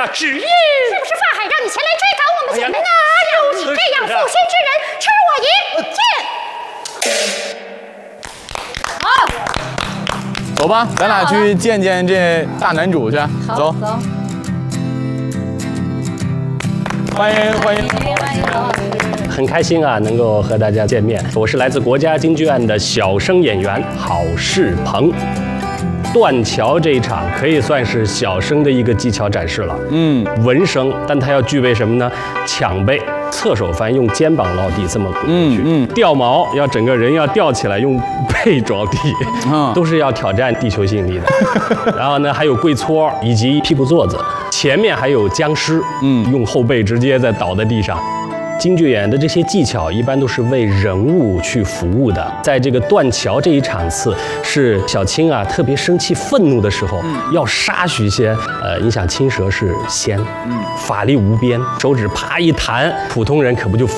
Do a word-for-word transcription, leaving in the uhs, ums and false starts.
下旨意。 是不是法海让你前来追赶我们姐妹呢？如你这样负心之人，吃我一剑。好， 走吧，咱俩去见见这大男主去。走走。 欢迎欢迎。 很开心啊，能够和大家见面。我是来自国家京剧院的小生演员郝世鹏。断桥这一场可以算是小生的一个技巧展示了。嗯，文生，但他要具备什么呢？抢背、侧手翻，用肩膀落地这么滚过去。嗯嗯，吊毛要整个人要吊起来，用背着地，嗯，都是要挑战地球吸引力的。然后呢，还有跪搓以及屁股坐子，前面还有僵尸，嗯，用后背直接在倒在地上。京剧演的这些技巧一般都是为人物去服务的。在这个断桥这一场次，是小青啊特别生气愤怒的时候，嗯、要杀许仙。呃，你想青蛇是仙，嗯，法力无边，手指啪一弹，普通人可不就